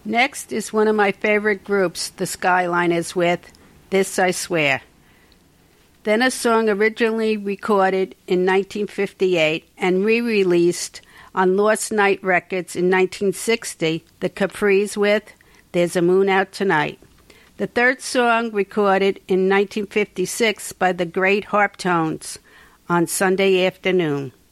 Next is one of my favorite groups, the Skyliners, with This I Swear. Then a song originally recorded in 1958 and re-released on Lost Night Records in 1960, the Capris with There's a Moon Out Tonight. The third song recorded in 1956 by the Great Harp Tones on Sunday Afternoon.